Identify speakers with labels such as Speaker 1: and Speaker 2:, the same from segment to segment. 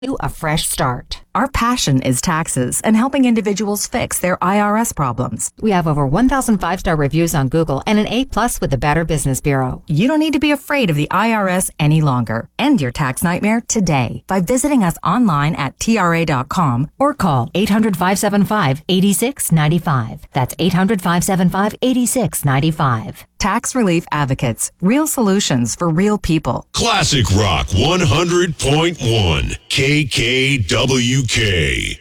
Speaker 1: A fresh start. Our passion is taxes and helping individuals fix their IRS problems. We have over 1,000 5-star reviews on Google and an A+ with the Better Business Bureau. You don't need to be afraid of the IRS any longer. End your tax nightmare today by visiting us online at TRA.com or call 800-575-8695. That's 800-575-8695. Tax Relief Advocates. Real solutions for real people.
Speaker 2: Classic Rock 100.1 KKWK.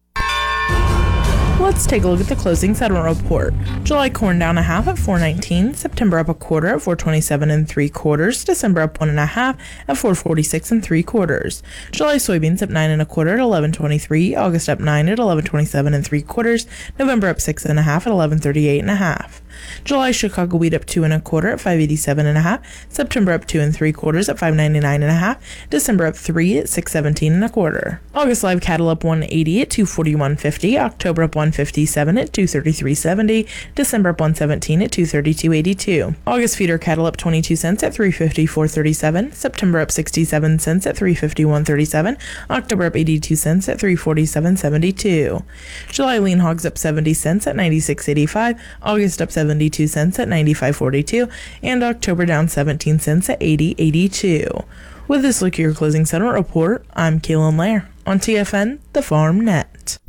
Speaker 3: Let's take a look at the closing settlement report. July corn down a half at $4.19, September up a quarter at $4.27 3/4, December up 1 1/2 at $4.46 3/4. July soybeans up 9 1/4 at $11.23, August up 9 at $11.27 3/4, November up 6 1/2 at $11.38 1/2. July Chicago wheat up 2 1/4 at $5.87 1/2, September up 2 3/4 at $5.99 1/2, December up 3 at $6.17 1/4. August live cattle up 180 at $241.50, October up 157 at $233.70, December up 117 at $232.82. August feeder cattle up 22 cents at $354.37, September up 67 cents at $351.37, October up 82 cents at $347.72. July lean hogs up 70 cents at $96.85, August up 72 cents at $95.42, and October down 17 cents at $80.82. With this look at your closing settlement report, I'm Kaylin Lair on TFN, the Farm Net.